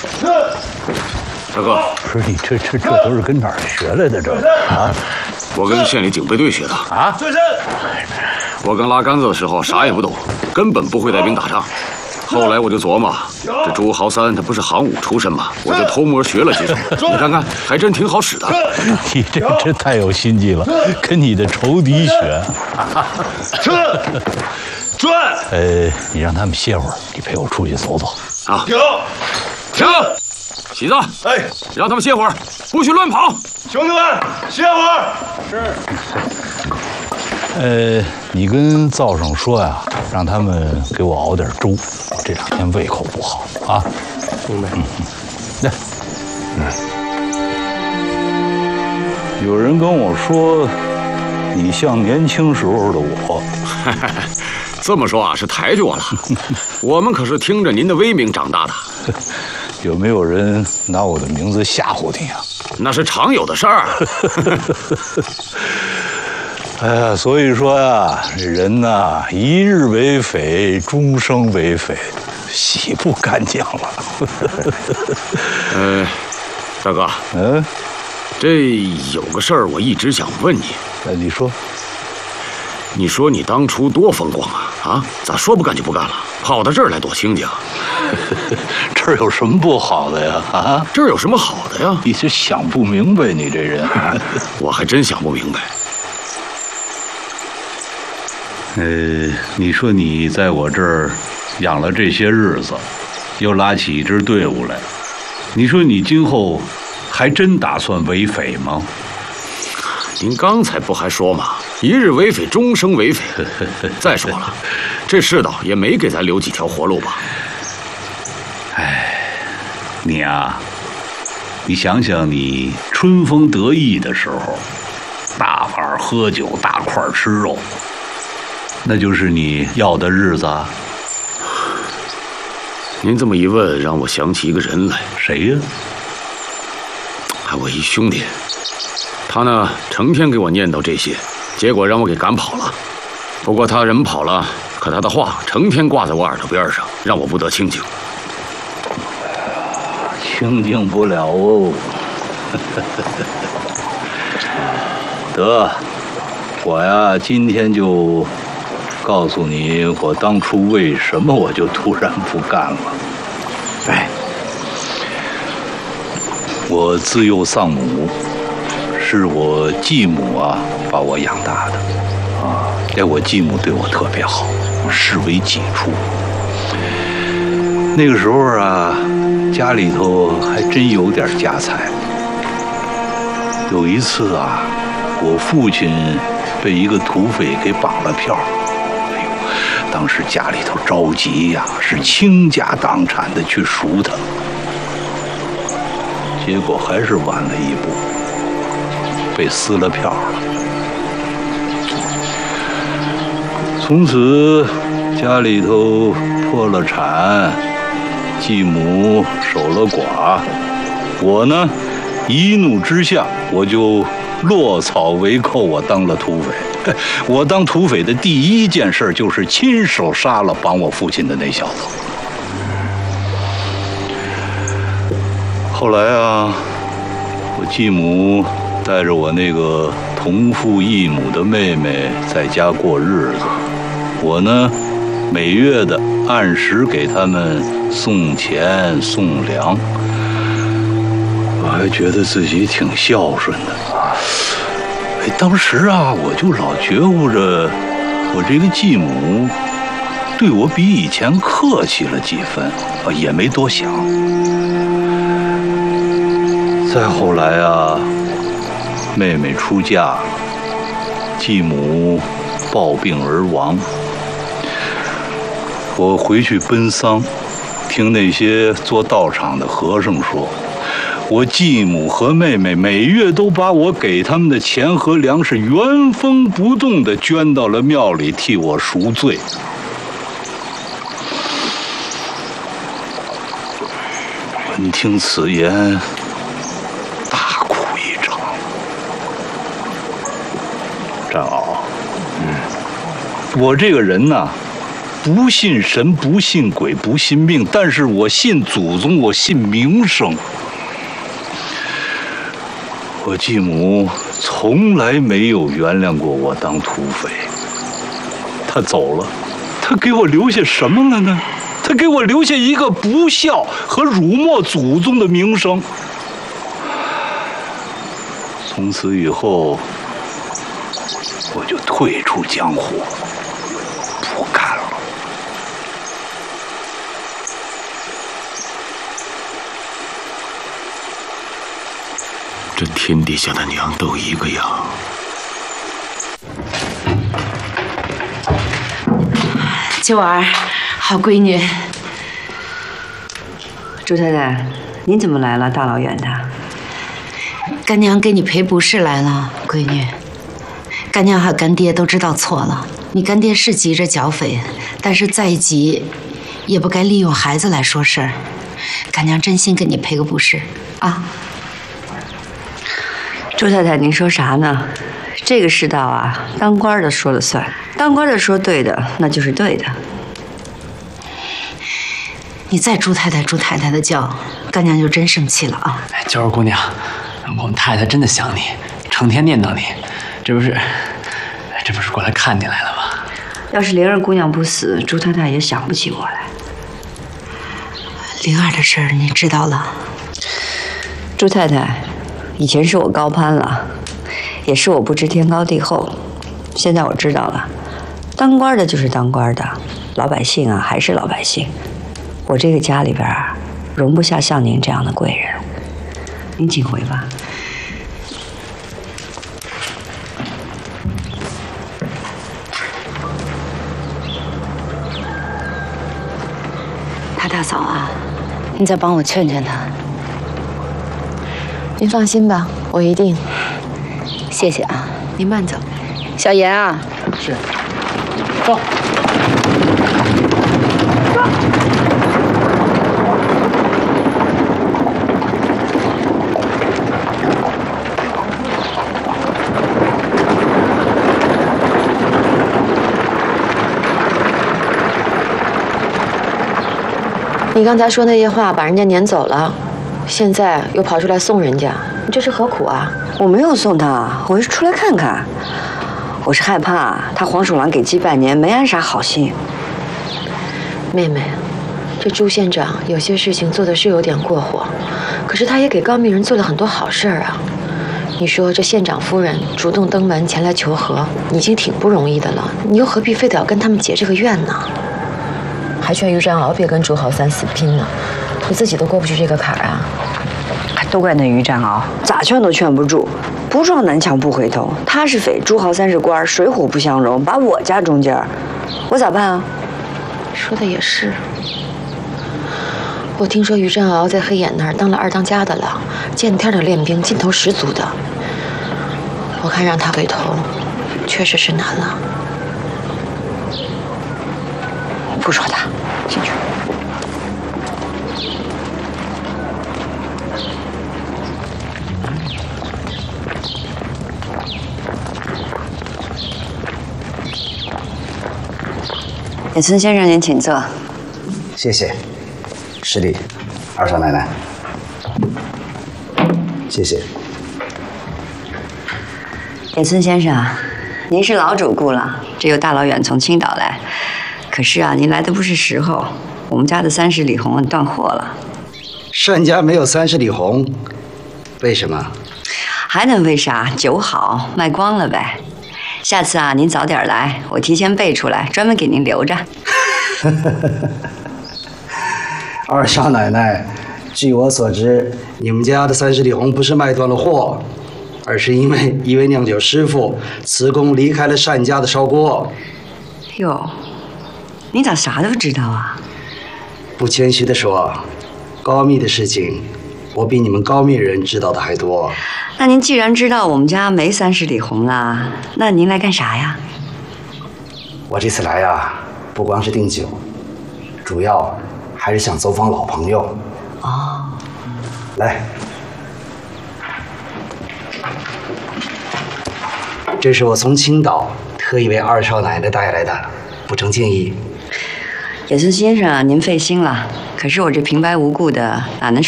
大哥， 不是你这都是跟哪儿学来的这啊？ 我跟县里警备队学的啊。 我刚拉杆子的时候啥也不懂，根本不会带兵打仗。后来我就琢磨，这朱豪三他不是行武出身吗？我就偷摸学了几手，你看看，还真挺好使的。 你这太有心计了，跟你的仇敌学。 转。 你让他们歇会儿，你陪我出去走走。 啊，停！喜子， 哎， 让他们歇会儿，不许乱跑。 兄弟们，歇会儿。 是。你跟灶上说呀，让他们给我熬点粥，这2天胃口不好啊。 明白。 来。有人跟我说，你像年轻时候的我。 这么说啊，是抬举我了。我们可是听着您的威名长大的。 有没有人拿我的名字吓唬你啊？ 那是常有的事儿。 哎呀，所以说呀，这人呐，一日为匪，终生为匪，洗不干净了。 大哥，这有个事儿我一直想问你。 你说。 你说你当初多风光啊！啊，咋说不干就不干了？跑到这儿来多清静。 这儿有什么不好的呀？啊， 这儿有什么好的呀？ 你是想不明白，你这人。 我还真想不明白。 你说你在我这儿养了这些日子，又拉起一支队伍来，你说你今后还真打算为匪吗？ 您刚才不还说吗？一日为匪，终生为匪。再说了，这世道也没给咱留几条活路吧？ 你呀，你想想你春风得意的时候，大碗喝酒，大块吃肉，那就是你要的日子啊。 您这么一问，让我想起一个人来。 谁呀？ 我一兄弟，他呢成天给我念叨这些，结果让我给赶跑了。不过他人跑了，可他的话成天挂在我耳朵边上，让我不得清静。 清静不了哦。得，我呀今天就告诉你，我当初为什么我就突然不干了。我自幼丧母，是我继母啊把我养大的啊。我继母对我特别好，视为己出。那个时候啊，家里头还真有点家财。有一次啊，我父亲被一个土匪给绑了票，当时家里头着急呀，是倾家荡产的去赎他，结果还是晚了一步，被撕了票了。从此家里头破了产，继母守了寡，我呢一怒之下，我就落草为寇，我当了土匪。我当土匪的第一件事就是亲手杀了绑我父亲的那小子。后来啊，我继母带着我那个同父异母的妹妹在家过日子，我呢每月的按时给他们送钱送粮，我还觉得自己挺孝顺的。当时啊，我就老觉悟着，我这个继母对我比以前客气了几分，也没多想。再后来啊，妹妹出嫁，继母暴病而亡，我回去奔丧，听那些做道场的和尚说，我继母和妹妹每月都把我给他们的钱和粮食原封不动地捐到了庙里，替我赎罪。闻听此言，大哭一场。战鳌，我这个人呢， 不信神，不信鬼，不信命，但是我信祖宗，我信名声。我继母从来没有原谅过我当土匪。他走了，他给我留下什么了呢？他给我留下一个不孝和辱没祖宗的名声。从此以后，我就退出江湖，不干了。 这天底下的娘都一个样。 秋儿，好闺女。 朱太太，您怎么来了？大老远的。 干娘给你赔不是来了，闺女。干娘和干爹都知道错了，你干爹是急着剿匪，但是再急，也不该利用孩子来说事儿。干娘真心给你赔个不是啊。 朱太太，您说啥呢？这个世道啊，当官的说了算，当官的说对的，那就是对的。 你再朱太太的叫，干娘就真生气了啊！ 娇儿姑娘，我们太太真的想你，成天念叨你，这不是过来看你来了吗？ 要是灵儿姑娘不死，朱太太也想不起我来。 灵儿的事儿你知道了？ 朱太太，以前是我高攀了，也是我不知天高地厚。现在我知道了，当官的就是当官的，老百姓啊还是老百姓。我这个家里边容不下像您这样的贵人，您请回吧。 他大嫂啊，你再帮我劝劝他。您放心吧，我一定。谢谢啊，您慢走。小严啊， 是，走。 你刚才说那些话把人家撵走了，现在又跑出来送人家，你这是何苦啊？ 我没有送他，我是出来看看。我是害怕他黄鼠狼给鸡拜年，没安啥好心。 妹妹，这朱县长有些事情做的是有点过火，可是他也给高密人做了很多好事儿啊。你说这县长夫人主动登门前来求和，已经挺不容易的了，你又何必非得要跟他们结这个怨呢？还劝于占鳌别跟朱浩三死拼了，我自己都过不去这个坎儿啊！ 都怪那于占鳌，咋劝都劝不住，不撞南墙不回头。他是匪，朱浩三是官，水火不相容，把我夹中间，我咋办啊？ 说的也是。我听说于占鳌在黑眼那儿当了二当家的了，见天的练兵，劲头十足的。我看让他回头，确实是难了。 不说他，进去。野村先生，您请坐。 谢谢，施礼，二少奶奶。谢谢。 野村先生，您是老主顾了，这又大老远从青岛来。可是啊，您来的不是时候，我们家的30里红断货了。 单家没有30里红，为什么？ 还能为啥？酒好，卖光了呗。下次啊，您早点来，我提前备出来，专门给您留着。 二少奶奶，据我所知，你们家的30里红不是卖断了货，而是因为一位酿酒师傅辞工离开了单家的烧锅。 哟，你咋啥都知道啊？ 不谦虚地说，高密的事情，我比你们高密人知道的还多。 那您既然知道我们家没30里红了，那您来干啥呀？ 我这次来呀，不光是订酒，主要还是想走访老朋友。 哦， 来，这是我从青岛特意为二少奶奶带来的，不成敬意。 野村先生啊，您费心了。可是我这平白无故的哪能